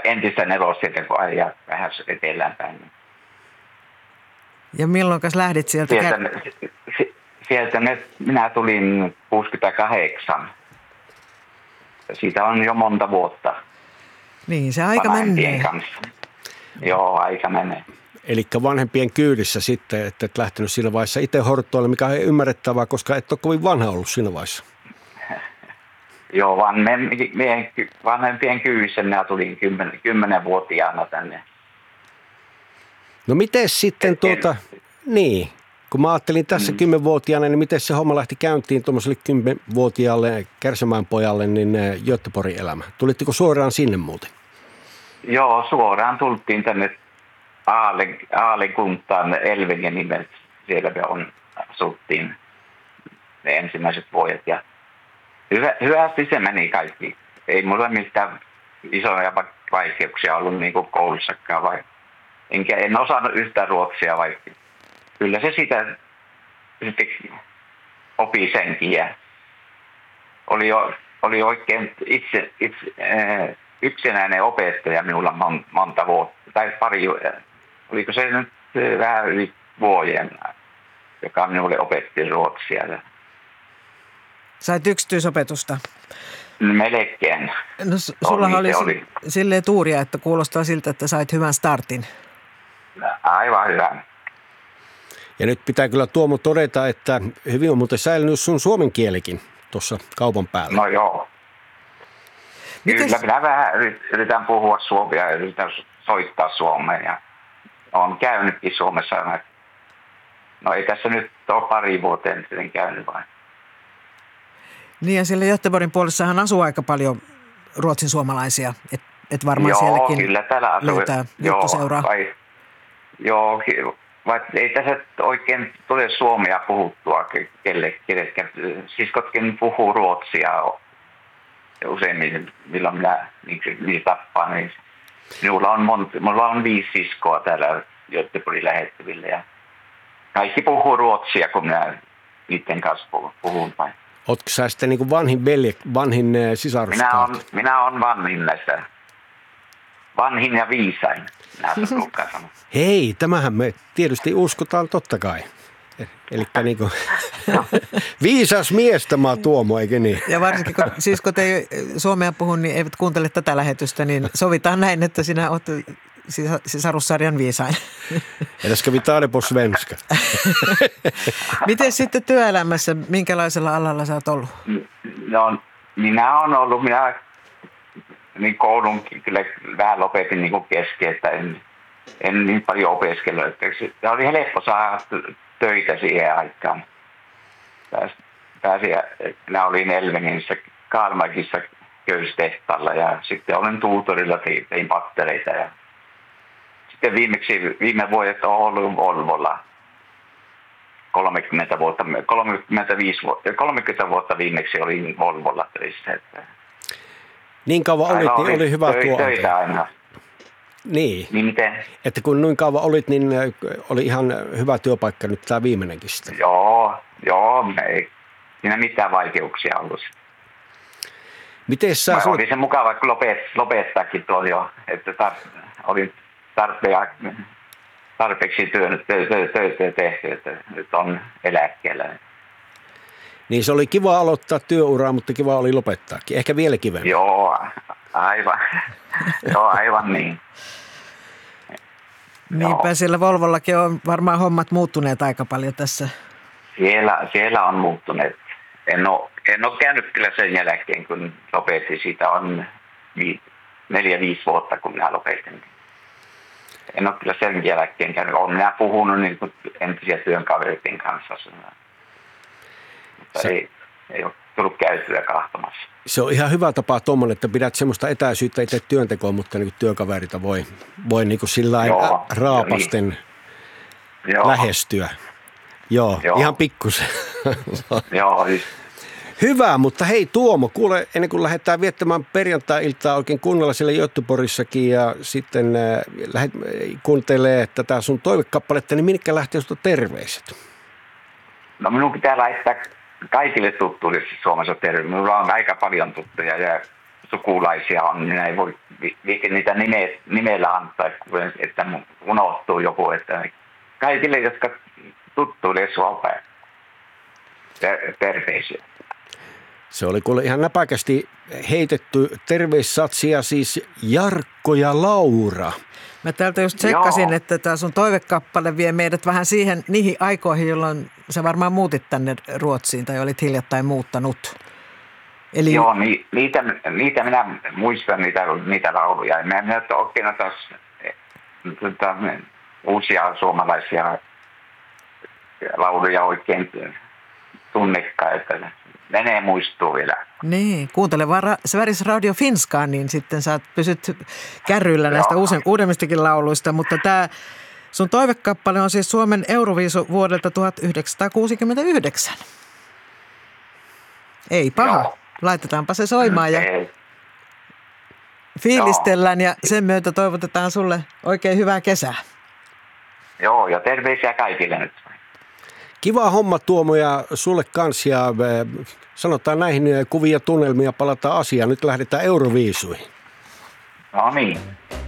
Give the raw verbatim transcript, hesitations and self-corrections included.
entistä nelostietä, kun ajaa vähän etelään päin. Ja milloinkas lähdit sieltä? Sieltä, kä- sieltä ne, minä tulin kuusikymmentäkahdeksan. Siitä on jo monta vuotta. Niin, se aika menee. Kanssa. Joo, aika menee. Eli vanhempien kyydissä sitten, että et lähtenyt siinä vaiheessa itse hortoille, mikä on ymmärrettävää, koska et ole kovin vanha ollut siinä vaiheessa. Joo, vanhempien, vanhempien kyydissä minä tulin kymmen, kymmenenvuotiaana tänne. No miten sitten Et, tuota, niin, kun mä ajattelin tässä mm. kymmenvuotiaana, niin miten se homma lähti käyntiin tuommoiselle kymmenvuotiaalle Kärsämäen pojalle, niin Göteborgin elämä. Tulitteko suoraan sinne muuten? Joo, suoraan tultiin tänne Aalen, Aalenkuntaan, Elvingen nimeltä. Siellä me on, asuttiin ne ensimmäiset vuodet ja hyvä, hyvästi se meni kaikki. Ei mulla mitään isoja vaikeuksia ollut niin kuin koulussakaan, vai enkä en osannut yhtään ruotsia, vaikka kyllä se sitä sitten opi senkin ja oli, jo, oli oikein itse, itse äh, yksinäinen opettaja minulla mon, monta vuotta, tai pari, oliko se nyt vähän yli vuoden, joka minulle opetti ruotsia. Sait yksityisopetusta? Melkein. No sullahan oli, oli silleen tuuria, että kuulostaa siltä, että sait hyvän startin. Aivan hyvä. Ja nyt pitää kyllä Tuomo todeta, että hyvin on muuten säilynyt sun suomen kielikin tuossa kaupan päällä. No joo. Mites? Kyllä minä vähän yritän puhua suomea ja yritän soittaa suomea. Ja olen käynytkin Suomessa. No ei tässä nyt ole pari vuoteen sitten käynyt vain. Niin ja siellä Göteborgin puolessahan asuu aika paljon ruotsin suomalaisia. Että et varmaan joo, sielläkin kyllä täällä asuu. löytää juttuseuraa. Joo, vaikka ei tässä oikein tule suomea puhuttua kellekään. Siskotkin puhuu ruotsia usein, milloin minä niitä tappaan. Niin minulla on, monta, minulla on viisi siskoa täällä Göteborgin lähettyvillä ja kaikki puhuu ruotsia, kun minä niiden kanssa puhun vain. Oletko sä sitten niin kuin vanhin velje, vanhin sisaruskaat? Minä on, minä on vanhin näistä. Vanhin ja viisain. Hei, tämähän me tietysti uskotaan totta kai. Eli niin kuin viisas mies tämä Tuomo, eikö niin? Ja varsinkin kun siskot ei suomea puhu, niin eivät kuuntele tätä lähetystä, niin sovitaan näin, että sinä olet sisarussarjan viisain. Eller ska vi ta det på svenska? Miten sitten työelämässä, minkälaisella alalla sä oot ollut? No, minä olen ollut, minä niin koulun kyllä vähän lopetin niin kesken, että en, en niin paljon opiskellut. Se oli helppo saada töitä siihen aikaan. Pääsin, minä olin Elvingissä, Kalmarkissa köystehtaalla ja sitten olin tuutorilla, tein pattereita. Ja sitten viimeksi, viime vuodet olen ollut Volvolla kolmekymmentä vuotta, kolmekymmentäviisi vuotta, kolmekymmentä vuotta viimeksi olin Volvolla töissä. Että niin kauan olit, niin oli, oli hyvä tuo töitä aina. Niin. Niin miten? Että kun noin kauan olit, niin oli ihan hyvä työpaikka nyt tämä viimeinenkin sitten. Joo, joo, ei siinä mitään vaikeuksia ollut. Miten sä... Sun... Oli se mukava lopet, lopettaakin tuo jo, että tar, oli tarpea, tarpeeksi töitä tehty, että nyt on eläkkeellä. Niin se oli kiva aloittaa työuraa, mutta kiva oli lopettaakin. Ehkä vielä kivemmin. Joo, aivan. Joo, aivan niin. Niinpä siellä Volvollakin on varmaan hommat muuttuneet aika paljon tässä. Siellä, siellä on muuttuneet. En ole, en ole käynyt kyllä sen jälkeen, kun lopetin. Siitä on neljä, viisi vuotta, kun minä lopetin. En ole kyllä sen jälkeen käynyt. Olen minä puhunut niin kuin entisiä työnkavereiden kanssa. Mutta se... ei, ei ole tullut käytyä kahtomassa. Se on ihan hyvä tapa tuommoinen, että pidät semmoista etäisyyttä itse työntekoon, mutta niin työkaverita voi, voi niin kuin sillä lailla raapasten niin. lähestyä. Joo, Joo. ihan pikkusen. Joo, siis. Hyvä, mutta hei Tuomo, kuule, ennen kuin lähdetään viettämään perjantai-iltaa oikein kunnolla siellä Göteborgissakin ja sitten äh, lähdet kuuntelemaan tätä sun toivekappaletta, niin minkä lähtee sinulta terveiset? No minun pitää laittaa kaikille tuttuille Suomessa terveisiä. Minulla on aika paljon tuttuja ja sukulaisia on, niin ei voi niitä nime, nimellä antaa, että unohtuu joku, että kaikille, jotka tuttuilee sua päin. Terveisiä. Se oli kuule ihan näpäkästi heitetty terveissatsia, siis Jarkko ja Laura. Mä täältä just tsekkasin, Joo. että tämä sun toivekappale vie meidät vähän siihen, niihin aikoihin, jolloin sä varmaan muutit tänne Ruotsiin tai olit hiljattain muuttanut. Eli... Joo, ni, niitä, niitä minä muistan, niitä, niitä lauluja. Mä en ole oikein taas tota, uusia suomalaisia lauluja oikein tunnekaan, että menee muistuu vielä. Niin, kuuntele vaan ra- Sveriges Radio Finskaa, niin sitten sä pysyt kärryillä näistä uuden, uudemmistakin lauluista. Mutta tämä sun toivekappale on siis Suomen Euroviisu vuodelta tuhatyhdeksänsataakuusikymmentäyhdeksän. Ei paha. Joo. Laitetaanpa se soimaan ja Ei. fiilistellään ja sen myötä toivotetaan sulle oikein hyvää kesää. Joo, ja terveisiä kaikille nyt. Kiva homma Tuomo ja sulle kanssa ja sanotaan näihin kuvia tunnelmia palataan asiaan. Nyt lähdetään Euroviisuihin. No niin.